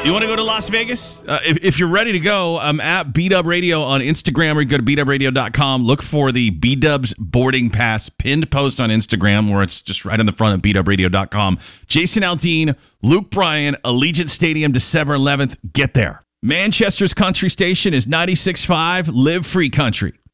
You want to go to Las Vegas? If you're ready to go, I'm at B-Dub Radio on Instagram, or you go to bdubradio.com. Look for the B-Dubs boarding pass pinned post on Instagram, where it's just right on the front of bdubradio.com. Jason Aldean, Luke Bryan, Allegiant Stadium, December 11th. Get there. Manchester's country station is 96.5 Live Free Country.